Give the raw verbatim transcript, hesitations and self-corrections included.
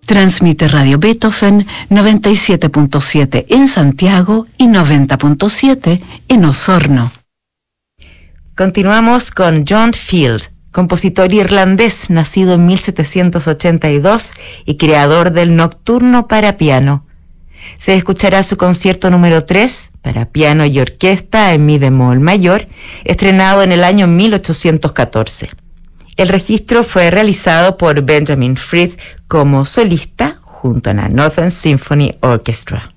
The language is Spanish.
Transmite Radio Beethoven noventa y siete punto siete en Santiago y noventa punto siete en Osorno. Continuamos con John Field, compositor irlandés nacido en mil setecientos ochenta y dos y creador del Nocturno para piano. Se escuchará su concierto número tres para piano y orquesta en mi bemol mayor, estrenado en el año mil ochocientos catorce. El registro fue realizado por Benjamin Fried como solista junto a la Northern Symphony Orchestra.